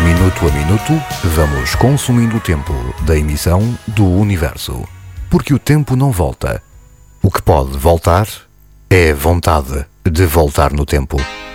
Minuto a minuto, vamos consumindo o tempo da emissão do Universo. Porque o tempo não volta. O que pode voltar é vontade de voltar no tempo.